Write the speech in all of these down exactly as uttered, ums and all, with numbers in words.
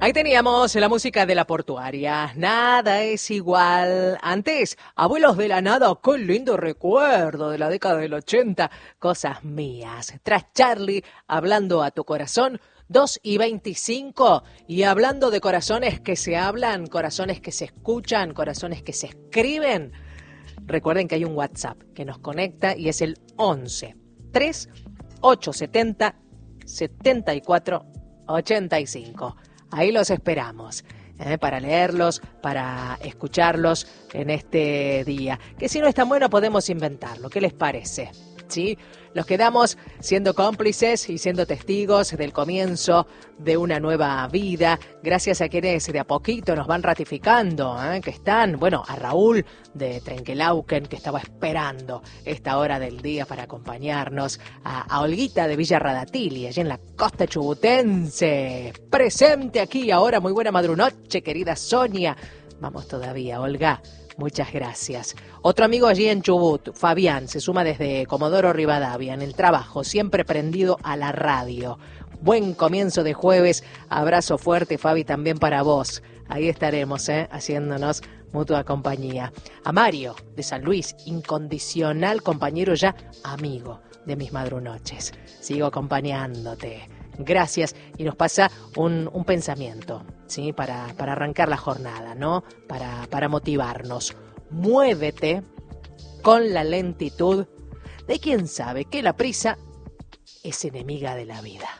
Ahí teníamos la música de la portuaria. Nada es igual. Antes, Abuelos de la Nada, qué lindo recuerdo de la década del ochenta. Cosas mías. Tras Charlie, hablando a tu corazón, dos y veinticinco. Y hablando de corazones que se hablan, corazones que se escuchan, corazones que se escriben. Recuerden que hay un WhatsApp que nos conecta y es el once tres ocho setenta setenta y cuatro ochenta y cinco. Ahí los esperamos, ¿eh? Para leerlos, para escucharlos en este día. Que si no es tan bueno podemos inventarlo. ¿Qué les parece? ¿Sí? Los quedamos siendo cómplices y siendo testigos del comienzo de una nueva vida, gracias a quienes de a poquito nos van ratificando, ¿eh? Que están, bueno, a Raúl de Trenquelauquen, que estaba esperando esta hora del día para acompañarnos, a, a Olguita de Villa Radatili, allí en la costa chubutense, presente aquí ahora, muy buena madrunoche, querida Sonia. Vamos todavía, Olga. Muchas gracias. Otro amigo allí en Chubut, Fabián, se suma desde Comodoro Rivadavia, en el trabajo, siempre prendido a la radio. Buen comienzo de jueves, abrazo fuerte, Fabi, también para vos. Ahí estaremos, ¿eh? Haciéndonos mutua compañía. A Mario, de San Luis, incondicional compañero ya, amigo de mis madrunoches. Sigo acompañándote. Gracias. Y nos pasa un, un pensamiento, ¿sí? Para, para arrancar la jornada, ¿no? Para, para motivarnos. Muévete con la lentitud de quien sabe que la prisa es enemiga de la vida.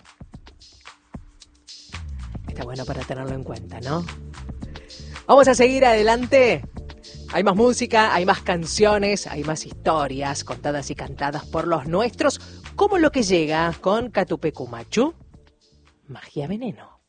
Está bueno para tenerlo en cuenta, ¿no? Vamos a seguir adelante. Hay más música, hay más canciones, hay más historias contadas y cantadas por los nuestros, como lo que llega con Catupecumachu, Magia Veneno.